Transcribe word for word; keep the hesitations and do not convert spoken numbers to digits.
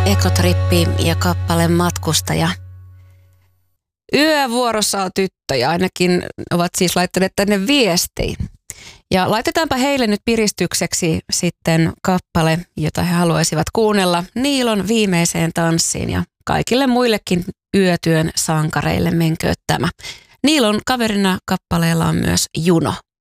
Ekotrippi ja kappale Matkustaja. Yövuorossa on tyttöjä, ainakin ovat siis laittaneet tänne viestiin. Ja laitetaanpa heille nyt piristykseksi sitten kappale, jota he haluaisivat kuunnella Niilon Viimeiseen tanssiin. Ja kaikille muillekin yötyön sankareille menkööt tämä. Niilon kaverina kappaleella on myös Juno.